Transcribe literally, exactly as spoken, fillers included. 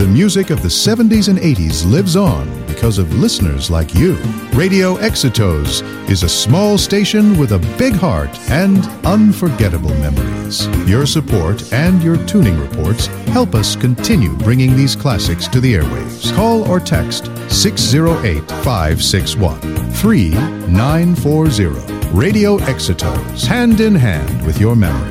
The music of the seventies and eighties lives on because of listeners like you. Radio Exitos is a small station with a big heart and unforgettable memories. Your support and your tuning reports help us continue bringing these classics to the airwaves. Call or text six oh eight, five six one, three nine four zero. Radio Exitos, hand in hand with your memory.